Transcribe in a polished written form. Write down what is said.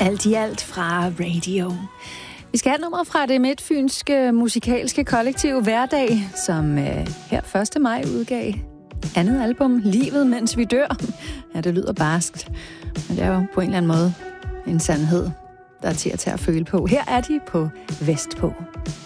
Alt i alt fra Radio. Vi skal have nummeret fra det midtfynske musikalske kollektiv Hverdag, som her 1. maj udgav andet album, Livet mens vi dør. Ja, det lyder barskt, men det er jo på en eller anden måde en sandhed, der er til at tage at føle på. Her er de på Vestpå.